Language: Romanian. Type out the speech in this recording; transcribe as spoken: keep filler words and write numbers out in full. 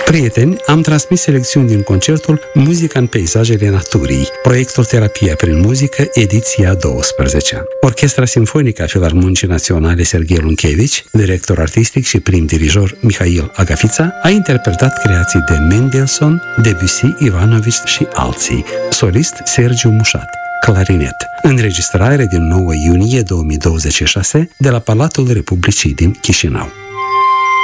Prieteni, am transmis selecțiuni din concertul Muzica în peisajele naturii, proiectul Terapia prin muzică, ediția a douăsprezecea. Orchestra Simfonică a Filarmonicii Naționale Serghei Lunchevici, director artistic și prim dirijor Mihail Agafița, a interpretat creații de Mendelssohn, Debussy, Ivanovici și alții. Solist Sergiu Mușat. Clarinet. Înregistrare din nouă iunie două mii douăzeci și șase de la Palatul Republicii din Chișinău.